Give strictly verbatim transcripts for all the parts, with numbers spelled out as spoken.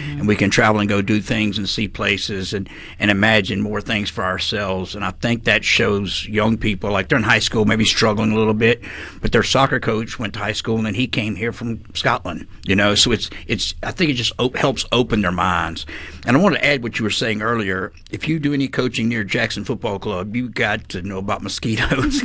mm-hmm. and we can travel and go do things and see places and, and imagine more things for ourselves. And I think that shows young people, like they're in high school, maybe struggling a little bit, but their soccer coach went to high school and then he came here from Scotland, you know. So it's it's I think it just op- helps open their minds. And I want to add what you were saying earlier. If you do any coaching near Jackson Football Club, you got to know about mosquitoes.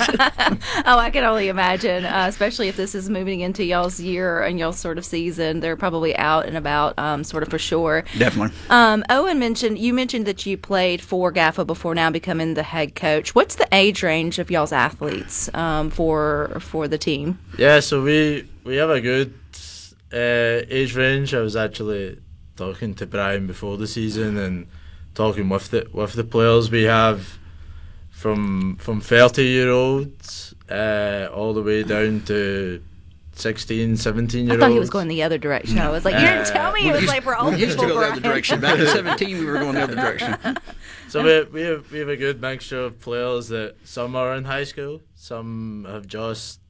Oh, I can only imagine, uh, especially if this is moving into y'all's year and y'all's sort of season. They're probably out and about, um, sort of for sure. Definitely. Um, Owen mentioned, you mentioned that you played for G A F A before now becoming the head coach. What's the age range of y'all's athletes um, for for the team? Yeah, so we, we have a good uh, age range. I was actually talking to Brian before the season and talking with the with the players. We have from from thirty year olds uh, all the way down to sixteen, seventeen year olds. I thought he was going the other direction. I was like, you didn't tell me it was like for old we people. used to go the other direction. Back in seventeen, we were going the other direction. So we we have we have a good mixture of players that some are in high school, some have just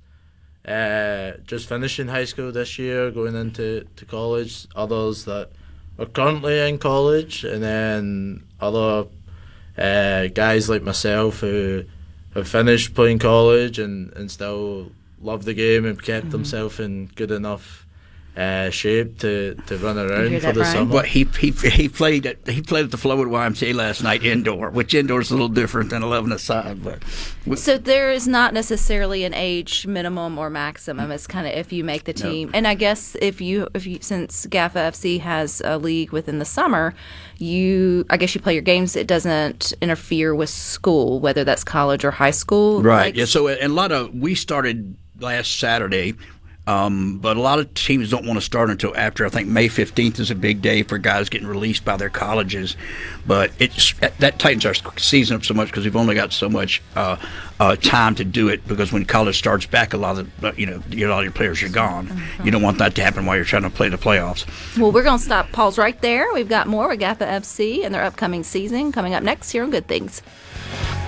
uh, just finished in high school this year, going into to college. Others that are currently in college, and then other uh, guys like myself who have finished playing college and, and still love the game and kept mm-hmm. themselves in good enough uh, shape to, to run around for that, the Brian? summer. Well, he he he played at he played at the Flowood Y M C A last night indoor, which indoor is a little different than eleven aside. But so there is not necessarily an age minimum or maximum. It's kind of if you make the team. No. And I guess if you if you since G A F A F C has a league within the summer, you I guess you play your games. It doesn't interfere with school, whether that's college or high school. Right. Like, yeah. So and a lot of we started last Saturday. Um, but a lot of teams don't want to start until after. I think May fifteenth is a big day for guys getting released by their colleges. But it's that tightens our season up so much because we've only got so much uh, uh, time to do it. Because when college starts back, a lot of the, you know a lot of your players are gone. Mm-hmm. You don't want that to happen while you're trying to play the playoffs. Well, we're going to stop. Pause right there. We've got more with G A F A F C and their upcoming season coming up next here on Good Things.